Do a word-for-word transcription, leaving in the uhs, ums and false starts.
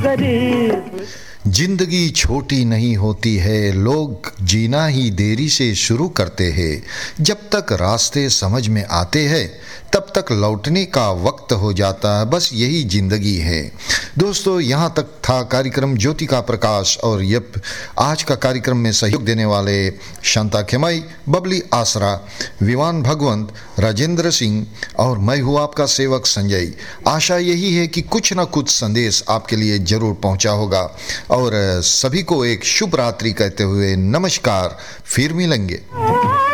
करीब। जिंदगी छोटी नहीं होती है, लोग जीना ही देरी से शुरू करते हैं। जब तक रास्ते समझ में आते हैं तब तक लौटने का वक्त हो जाता है। बस यही जिंदगी है। दोस्तों, यहाँ तक था कार्यक्रम ज्योति का प्रकाश, और यप आज का कार्यक्रम में सहयोग देने वाले शांता खेमाई, बबली आसरा, विवान भगवंत, राजेंद्र सिंह और मैं हूँ आपका सेवक संजय। आशा यही है कि कुछ ना कुछ संदेश आपके लिए जरूर पहुँचा होगा, और सभी को एक शुभ रात्रि कहते हुए नमस्कार, फिर मिलेंगे।